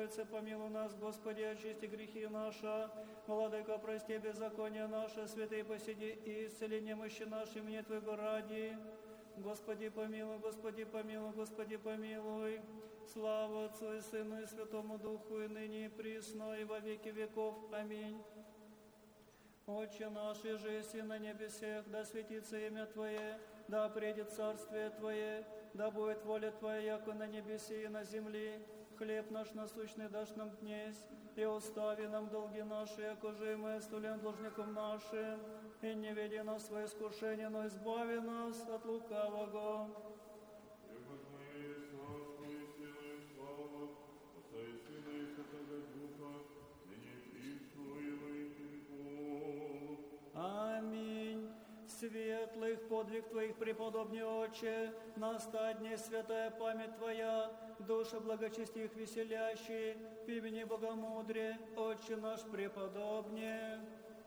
Троице, помилуй нас, Господи, очисти грехи наши. Владыка, прости беззакония наши, святые посиди и исцели немощи наши, мне Твоего ради. Господи, помилуй, Господи, помилуй, Господи, помилуй. Слава Отцу и Сыну и Святому Духу, и ныне и присно, и во веки веков. Аминь. Отче наш, иже еси на небесех, да светится имя Твое, да придет царствие Твое, да будет воля Твоя, яко на небесе и на земли. Хлеб наш насущный дашь нам днесь, и остави нам долги наши, яко же и мы оставляем должником нашим, и не веди нас в свое искушение, но избави нас от лукавого. Аминь. Светлых подвиг Твоих преподобный Отче, наста дни святая память Твоя, души благочестивых веселящие, в имени Богомудрия, Отче наш преподобный.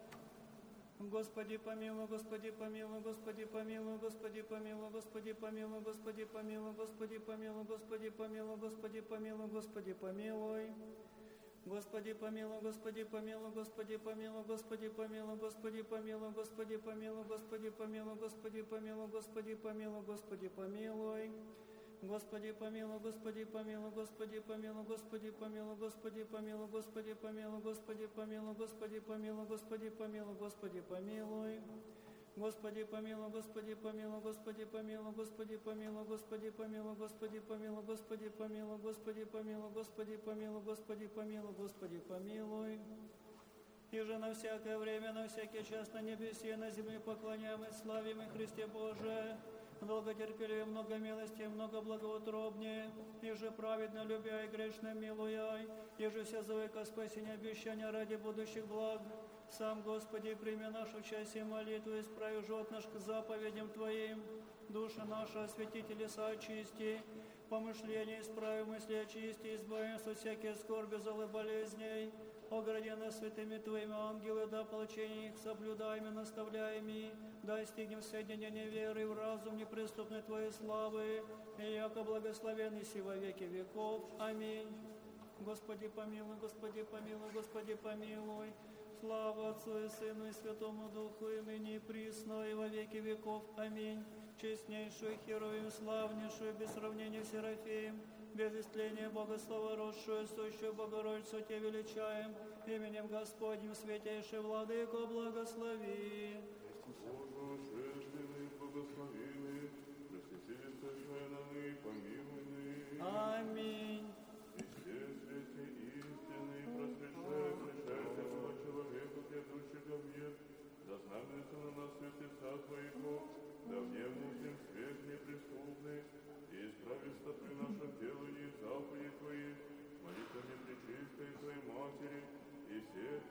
Господи помилуй, Господи помилуй, Господи помилуй, Господи помилуй, Господи помилуй, Господи помилуй, Господи помилуй, Господи помилуй, Господи помилуй, Господи помилуй. Господи помилуй, Господи помилуй, Господи помилуй, Господи помилуй, Господи помилуй, Господи помилуй, Господи помилуй, Господи помилуй, Господи помилуй, Господи помилуй. Господи помилуй, Господи помилуй, Господи помилуй, Господи помилуй, Господи помилуй, Господи помилуй, Господи помилуй, Господи помилуй, Господи помилуй, Господи помилуй. Господи помилуй, Господи помилуй, Господи помилуй, Господи помилуй, Господи помилуй, Господи помилуй, Господи помилуй, Господи помилуй, Господи помилуй, Господи помилуй, Господи помилуй. И же на всякое время, на всякий час на небесе и на земле поклоняем и славим и Христе Боже. Долготерпеливее, много милости, много благоутробнее, и же праведно любя и грешно милуяй, и же вся зовека спасения обещания ради будущих благ. Сам, Господи, прими нашу часть и молитву, исправи живот наш к заповедям Твоим, душа наша освети, телеса очисти, помышления исправи, мысли очисти, избавимся от всяких скорби, зол и болезней, огради нас святыми Твоими ангелы, да получение их соблюдаем и наставляем, и достигнем соединения веры в разум неприступной Твоей славы, и яко благословенный си во веки веков. Аминь. Господи помилуй, Господи помилуй, Господи помилуй. Слава Отцу и Сыну и Святому Духу, и ныне и присно, и во веки веков. Аминь. Честнейшую Херувим, славнейшую, без сравнения Серафим, без истления Богослова росшую, сущую Богородицу Те величаем, именем Господним святейший Владыко благослови. Аминь. Зазнамется на нас святеца Твоего, да внемлю всем свет неприступный, и исправится при нашем делании